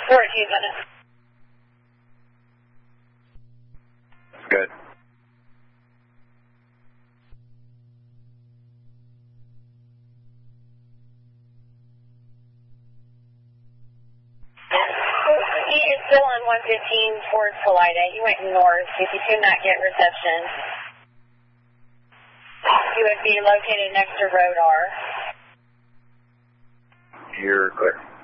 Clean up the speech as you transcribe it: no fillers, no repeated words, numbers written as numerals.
14 minutes. Good. He is still on 115 towards Salida. He went north. If you could not get reception, he would be located next to Road R. You're clear.